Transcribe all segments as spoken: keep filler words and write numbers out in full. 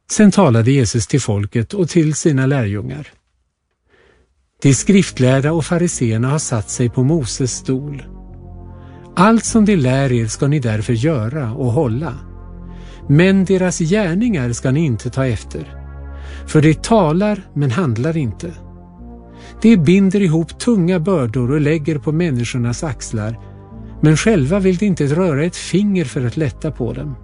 Sen talade Jesus till folket och till sina lärjungar. De skriftlärda och fariseerna har satt sig på Moses stol. Allt som de lär er ska ni därför göra och hålla. Men deras gärningar ska ni inte ta efter. För de talar men handlar inte. De binder ihop tunga bördor och lägger på människornas axlar, men själva vill de inte röra ett finger för att lätta på dem.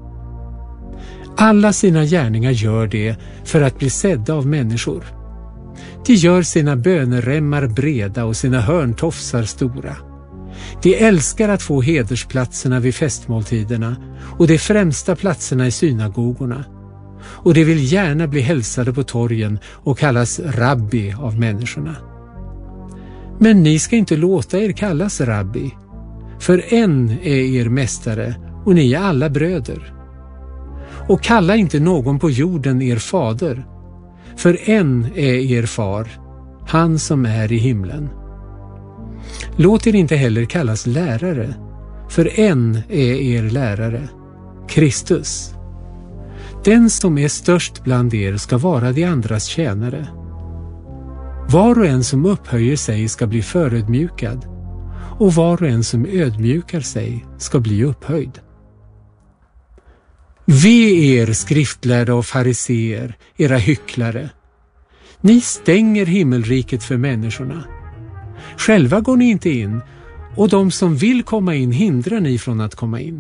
Alla sina gärningar gör det för att bli sedda av människor. De gör sina böneremmar breda och sina hörntofsar stora. De älskar att få hedersplatserna vid festmåltiderna och de främsta platserna i synagogorna. Och de vill gärna bli hälsade på torgen och kallas rabbi av människorna. Men ni ska inte låta er kallas rabbi, för en är er mästare och ni är alla bröder. Och kalla inte någon på jorden er fader, för en är er far, han som är i himlen. Låt er inte heller kallas lärare, för en är er lärare, Kristus. Den som är störst bland er ska vara de andras tjänare. Var och en som upphöjer sig ska bli förödmjukad, och var och en som ödmjukar sig ska bli upphöjd. Ve er skriftlärda och fariseer, era hycklare. Ni stänger himmelriket för människorna. Själva går ni inte in, och de som vill komma in hindrar ni från att komma in.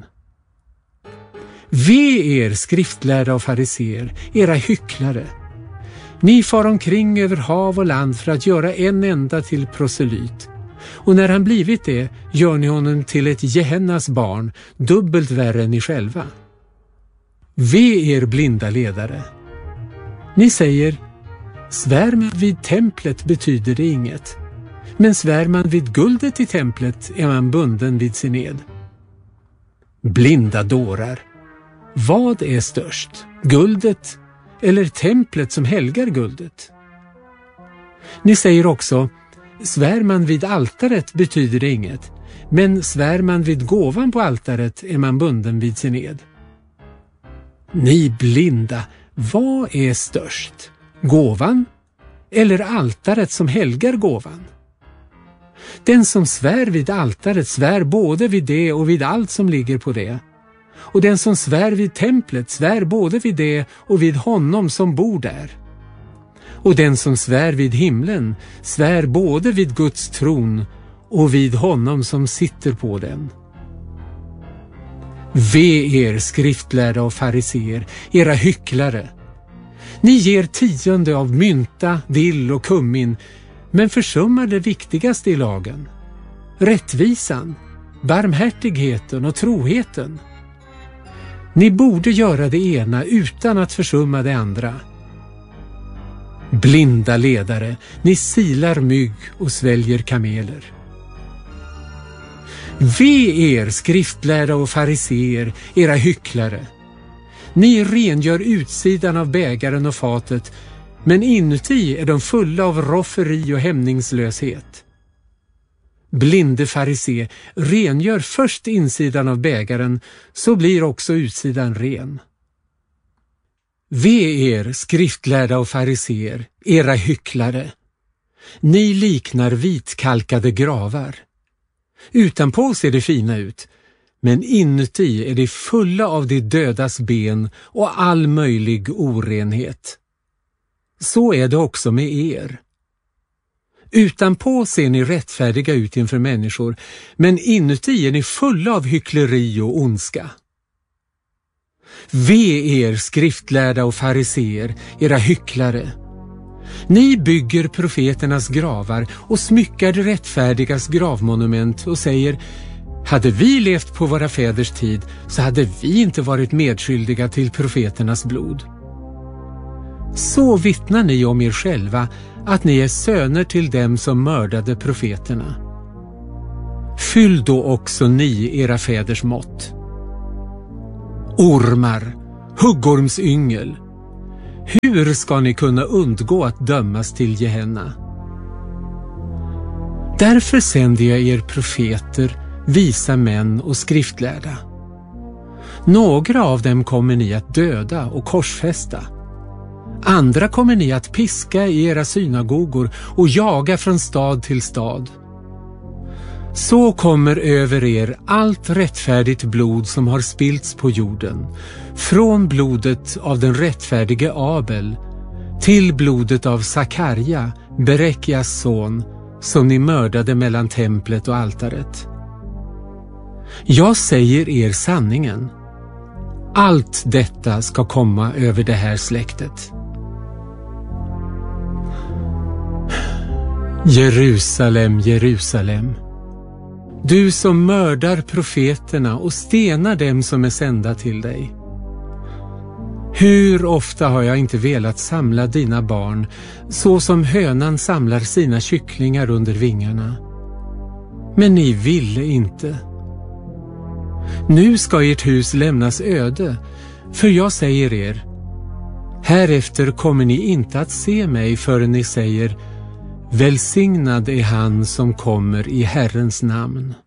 Ve er skriftlärda och fariseer, era hycklare. Ni far omkring över hav och land för att göra en enda till proselyt. Och när han blivit det gör ni honom till ett Gehennas barn, dubbelt värre än ni själva. Ve er blinda ledare. Ni säger, svär man vid templet betyder det inget. Men svär man vid guldet i templet är man bunden vid sin ed. Blinda dårar. Vad är störst? Guldet eller templet som helgar guldet? Ni säger också, svär man vid altaret betyder det inget. Men svär man vid gåvan på altaret är man bunden vid sin ed. Ni blinda, vad är störst? Gåvan eller altaret som helgar gåvan? Den som svär vid altaret svär både vid det och vid allt som ligger på det. Och den som svär vid templet svär både vid det och vid honom som bor där. Och den som svär vid himlen svär både vid Guds tron och vid honom som sitter på den. Ve er skriftlärda och fariseer, era hycklare. Ni ger tionde av mynta, dill och kummin, men försummar det viktigaste i lagen. Rättvisan, barmhärtigheten och troheten. Ni borde göra det ena utan att försumma det andra. Blinda ledare, ni silar mygg och sväljer kameler. Ve er skriftlärda och fariseer, era hycklare. Ni rengör utsidan av bägaren och fatet, men inuti är de fulla av rofferi och hämningslöshet. Blinde farisé, rengör först insidan av bägaren, så blir också utsidan ren. Ve er skriftlärda och fariseer, era hycklare. Ni liknar vitkalkade gravar. Utanpå ser det fina ut, men inuti är det fulla av de dödas ben och all möjlig orenhet. Så är det också med er. Utanpå ser ni rättfärdiga ut inför människor, men inuti är ni fulla av hyckleri och ondska. Ve er skriftlärda och fariseer, era hycklare. Ni bygger profeternas gravar och smyckar de rättfärdigas gravmonument och säger, hade vi levt på våra fäders tid så hade vi inte varit medskyldiga till profeternas blod. Så vittnar ni om er själva att ni är söner till dem som mördade profeterna. Fyll då också ni era fäders mått. Ormar, huggormsyngel, hur ska ni kunna undgå att dömas till Gehenna? Därför sänder jag er profeter, visa män och skriftlärda. Några av dem kommer ni att döda och korsfästa. Andra kommer ni att piska i era synagogor och jaga från stad till stad. Så kommer över er allt rättfärdigt blod som har spillts på jorden, från blodet av den rättfärdige Abel till blodet av Sakarja, Berekias son, som ni mördade mellan templet och altaret. Jag säger er sanningen. Allt detta ska komma över det här släktet. Jerusalem, Jerusalem. Du som mördar profeterna och stenar dem som är sända till dig. Hur ofta har jag inte velat samla dina barn så som hönan samlar sina kycklingar under vingarna. Men ni ville inte. Nu ska ert hus lämnas öde, för jag säger er, härefter kommer ni inte att se mig förrän ni säger, välsignad är han som kommer i Herrens namn.